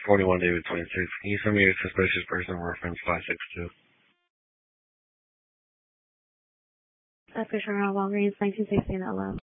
41 David 26. Can you send me a suspicious person reference 562? Fisher Walgreens 1916 LO.